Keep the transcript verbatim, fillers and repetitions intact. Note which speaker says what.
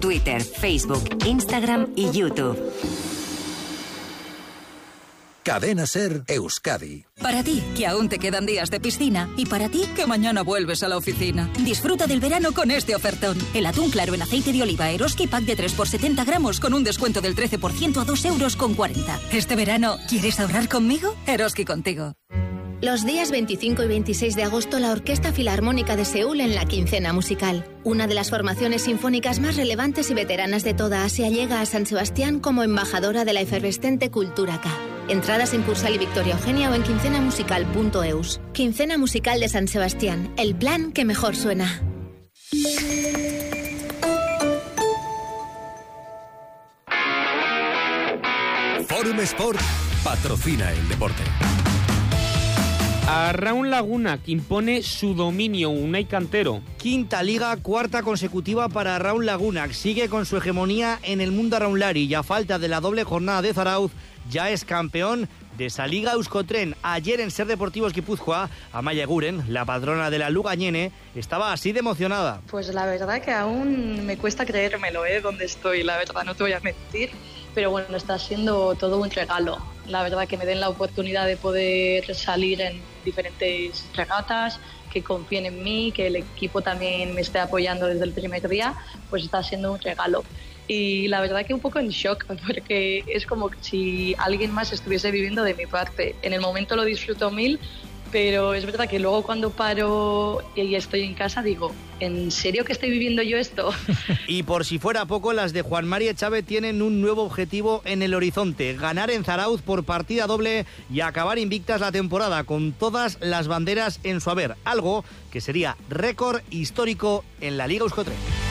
Speaker 1: Twitter, Facebook, Instagram y YouTube.
Speaker 2: Cadena Ser Euskadi.
Speaker 3: Para ti, que aún te quedan días de piscina, y para ti, que mañana vuelves a la oficina. Disfruta del verano con este ofertón. El atún claro en aceite de oliva Eroski Pack de tres por setenta gramos con un descuento del trece por ciento a dos euros con cuarenta. Este verano, ¿quieres ahorrar conmigo? Eroski contigo.
Speaker 4: Los días veinticinco y veintiséis de agosto, la Orquesta Filarmónica de Seúl en la Quincena Musical. Una de las formaciones sinfónicas más relevantes y veteranas de toda Asia llega a San Sebastián como embajadora de la efervescente cultura K. Entradas en Cursal y Victoria Eugenia o en quincena musical punto eus. Quincena Musical de San Sebastián, el plan que mejor suena.
Speaker 2: Forum Sport patrocina el deporte.
Speaker 5: A Raúl Laguna, que impone su dominio, Unai Cantero.
Speaker 6: Quinta liga, cuarta consecutiva para Raúl Laguna. Sigue con su hegemonía en el mundo arraunlari y a falta de la doble jornada de Zarauz, ya es campeón de esa liga Euskotren. Ayer en Ser Deportivos Guipúzcoa, Amaia Eguren, la patrona de la Lugañene, estaba así de emocionada.
Speaker 7: Pues la verdad que aún me cuesta creérmelo, ¿eh? Donde estoy, la verdad, no te voy a mentir. Pero bueno, está siendo todo un regalo. La verdad que me den la oportunidad de poder salir en diferentes regatas, que confíen en mí, que el equipo también me esté apoyando desde el primer día, pues está siendo un regalo. Y la verdad que un poco en shock, porque es como si alguien más estuviese viviendo de mi parte. En el momento lo disfruto mil, pero es verdad que luego cuando paro y estoy en casa digo, ¿en serio que estoy viviendo yo esto?
Speaker 6: Y por si fuera poco, las de Juan María Chávez tienen un nuevo objetivo en el horizonte: ganar en Zarauz por partida doble y acabar invictas la temporada con todas las banderas en su haber, algo que sería récord histórico en la Liga Euskotren.